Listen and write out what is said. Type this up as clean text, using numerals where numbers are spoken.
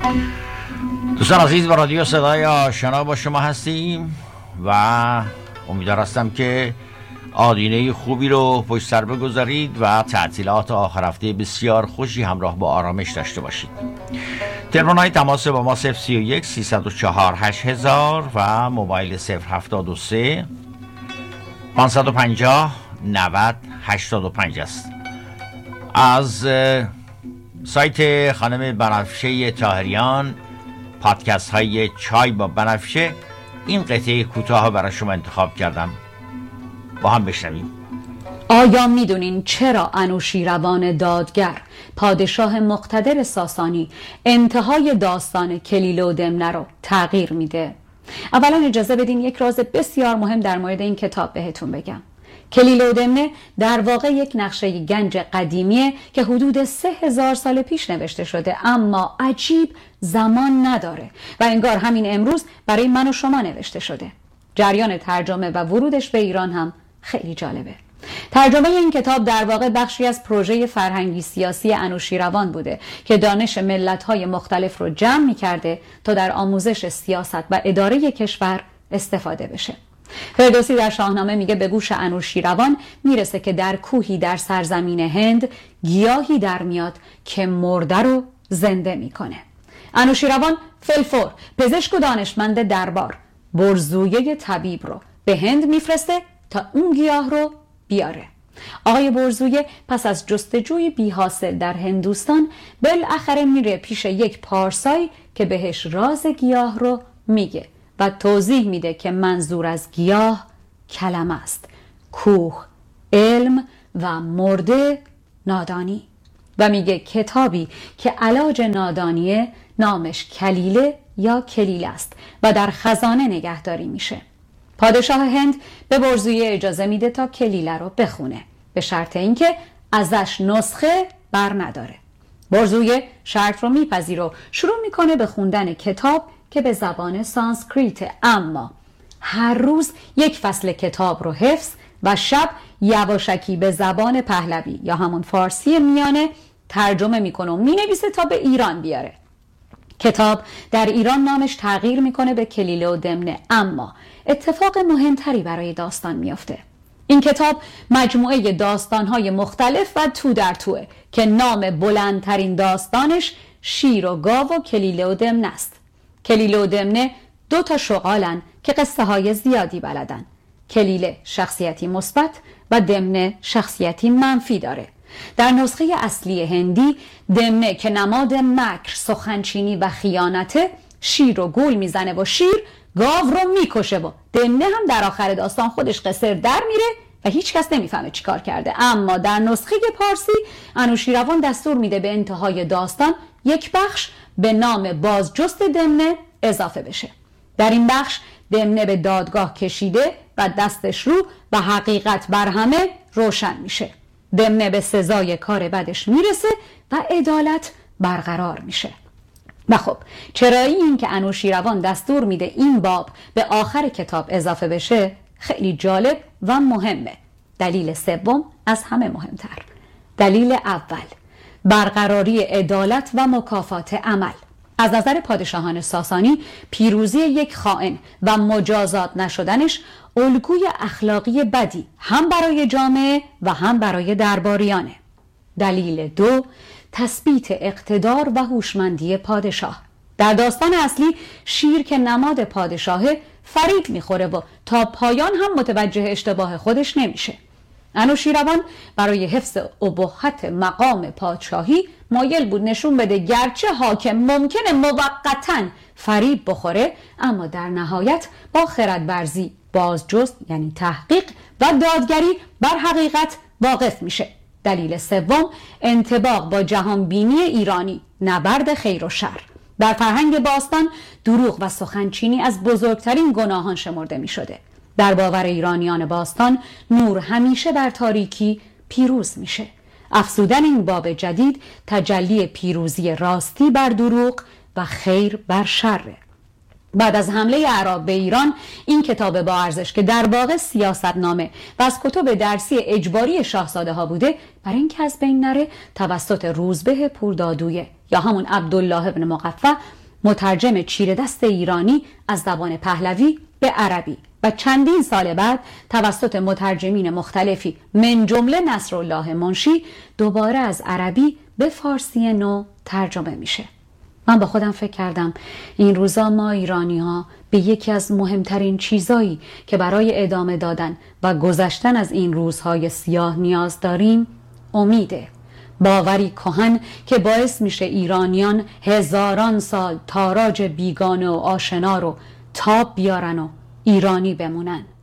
دوستان عزیز، با رادیو صدای آشنا با شما هستیم و امیدوار هستم که آدینه خوبی رو پشت سر بگذارید و تعطیلات آخر هفته بسیار خوشی همراه با آرامش داشته باشید. تلفن‌های تماس با ما 031 304 8000 و موبایل 073 550 90 85 است. از سایت خانم بنفشه طاهریان پادکست های چای با بنفشه این قطعه کوتاه برای شما انتخاب کردم، با هم بشنویم. آیا میدونین چرا انوشیروان دادگر، پادشاه مقتدر ساسانی، انتهای داستان کلیله و دمنه رو تغییر میده؟ اولا اجازه بدین یک راز بسیار مهم در مورد این کتاب بهتون بگم. کلیله و دمنه در واقع یک نقشه گنج قدیمیه که حدود 3000 سال پیش نوشته شده، اما عجیب زمان نداره و انگار همین امروز برای من و شما نوشته شده. جریان ترجمه و ورودش به ایران هم خیلی جالبه. ترجمه این کتاب در واقع بخشی از پروژه فرهنگی سیاسی انوشیروان بوده که دانش ملت‌های مختلف رو جمع می‌کرده تا در آموزش سیاست و اداره کشور استفاده بشه. فردوسی در شاهنامه میگه به گوش انوشیروان میرسه که در کوهی در سرزمین هند گیاهی در میاد که مرده رو زنده میکنه. انوشیروان فلفور، پزشک و دانشمند دربار، برزویه طبیب رو به هند میفرسته تا اون گیاه رو بیاره. آقای برزویه پس از جستجوی بی حاصل در هندوستان بالاخره میره پیش یک پارسایی که بهش راز گیاه رو میگه و توضیح میده که منظور از گیاه کلمه است: کوه علم و مرده نادانی. و میگه کتابی که علاج نادانیه نامش کلیله یا کلیله است و در خزانه نگهداری میشه. پادشاه هند به برزویه اجازه میده تا کلیله رو بخونه، به شرط اینکه ازش نسخه بر نداره. برزویه شرط رو میپذیره و شروع میکنه به خوندن کتاب که به زبان سانسکریته، اما هر روز یک فصل کتاب رو حفظ و شب یواشکی به زبان پهلوی یا همون فارسی میانه ترجمه میکنه و مینویسه تا به ایران بیاره. کتاب در ایران نامش تغییر میکنه به کلیله و دمنه، اما اتفاق مهمتری برای داستان میافته. این کتاب مجموعه داستانهای مختلف و تو در توه که نام بلندترین داستانش شیر و گاو و کلیله و دمنه است. کلیله و دمنه 2 شغالن که قصه های زیادی بلدن. کلیله شخصیتی مثبت و دمنه شخصیتی منفی داره. در نسخه اصلی هندی دمنه که نماد مکر، سخنچینی و خیانته، شیر رو گول میزنه و شیر گاو رو میکشه و دمنه هم در آخر داستان خودش قصر در میره و هیچ کس نمیفهمه چی کار کرده. اما در نسخه پارسی انوشیروان دستور میده به انتهای داستان یک بخش به نام بازجست دمنه اضافه بشه. در این بخش دمنه به دادگاه کشیده و دستش رو و حقیقت بر همه روشن میشه. دمنه به سزای کار بدش میرسه و عدالت برقرار میشه. و خب چرایی این که انوشیروان دستور میده این باب به آخر کتاب اضافه بشه خیلی جالب و مهمه. دلیل سوم از همه مهمتر. دلیل اول، برقراری عدالت و مکافات عمل. از نظر پادشاهان ساسانی پیروزی یک خائن و مجازات نشدنش الگوی اخلاقی بدی هم برای جامعه و هم برای درباریانه. دلیل دو، تثبیت اقتدار و هوشمندی پادشاه. در داستان اصلی شیر که نماد پادشاهه فریب میخوره و تا پایان هم متوجه اشتباه خودش نمیشه. انوشیروان برای حفظ ابهت مقام پادشاهی مایل بود نشون بده گرچه حاکم ممکنه موقتاً فریب بخوره، اما در نهایت با خردورزی بازجست یعنی تحقیق و دادگری بر حقیقت واقف میشه. دلیل سوم، انطباق با جهان بینی ایرانی، نبرد خیر و شر. در فرهنگ باستان دروغ و سخنچینی از بزرگترین گناهان شمرده می شده. در باور ایرانیان باستان نور همیشه بر تاریکی پیروز میشه. افزودن این باب جدید تجلی پیروزی راستی بر دروغ و خیر بر شر. بعد از حمله اعراب به ایران این کتاب با ارزش که در واقع سیاستنامه و از کتب درسی اجباری شاهزاده ها بوده، برای اینکه از بین نره توسط روزبه پوردادویه یا همون عبدالله ابن مقفع مترجم چیره دست ایرانی از زبان پهلوی به عربی و چندین سال بعد توسط مترجمین مختلفی من جمله نصرالله منشی دوباره از عربی به فارسی نو ترجمه میشه. من با خودم فکر کردم این روزا ما ایرانی ها به یکی از مهمترین چیزایی که برای ادامه دادن و گذشتن از این روزهای سیاه نیاز داریم امیده. باوری کهن که باعث میشه ایرانیان هزاران سال تاراج بیگانه و آشنا رو تاب بیارن و ایرانی بمونن.